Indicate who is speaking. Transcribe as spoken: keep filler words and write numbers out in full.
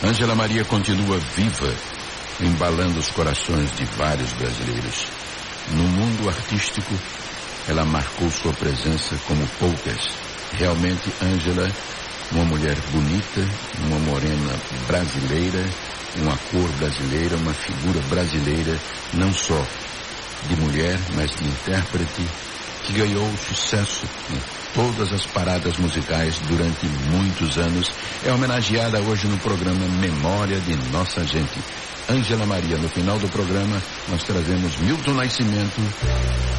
Speaker 1: Ângela Maria continua viva, embalando os corações de vários brasileiros. No mundo artístico, ela marcou sua presença como poucas. Realmente, Ângela, uma mulher bonita, uma morena brasileira, uma cor brasileira, uma figura brasileira, não só de mulher, mas de intérprete, que ganhou sucesso em todas as paradas musicais durante muitos anos. É homenageada hoje no programa Memória de Nossa Gente. Ângela Maria. No final do programa, nós trazemos Milton Nascimento